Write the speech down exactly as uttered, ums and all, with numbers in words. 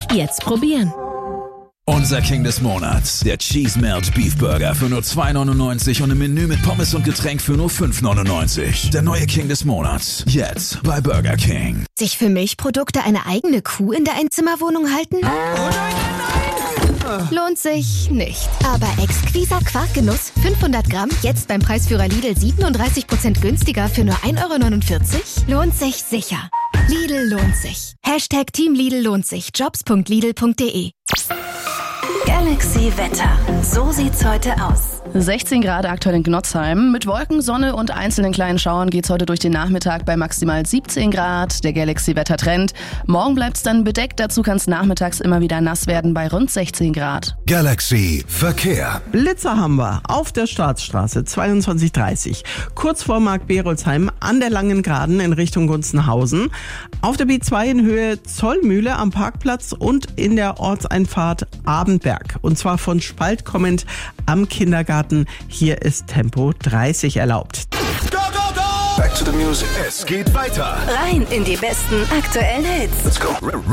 Jetzt probieren. Unser King des Monats, der Cheese Melt Beef Burger für nur zwei neunundneunzig und im Menü mit Pommes und Getränk für nur fünf neunundneunzig. Der neue King des Monats, jetzt bei Burger King. Sich für Milchprodukte eine eigene Kuh in der Einzimmerwohnung halten? Lohnt sich nicht. Aber exquiser Quarkgenuss, fünfhundert Gramm, jetzt beim Preisführer Lidl siebenunddreißig Prozent günstiger für nur ein Euro neunundvierzig? Lohnt sich sicher. Lidl lohnt sich. Hashtag Team Lidl lohnt sich. jobs punkt lidl punkt de. Galaxy Wetter. So sieht's heute aus. sechzehn Grad aktuell in Gnotzheim. Mit Wolken, Sonne und einzelnen kleinen Schauern geht's heute durch den Nachmittag bei maximal siebzehn Grad. Der Galaxy-Wetter-Trend. Morgen bleibt's dann bedeckt. Dazu kann's nachmittags immer wieder nass werden bei rund sechzehn Grad. Galaxy Verkehr. Blitzer haben wir auf der Staatsstraße zweiundzwanzig dreißig, kurz vor Markt Berolzheim an der Langen Geraden in Richtung Gunzenhausen. Auf der B zwei in Höhe Zollmühle am Parkplatz und in der Ortseinfahrt Abendberg. Und zwar von Spalt kommend am Kindergarten. Hier ist Tempo dreißig erlaubt. Go, go, go! Back to the music. Es geht weiter. Rein in die besten aktuellen Hits. Let's go.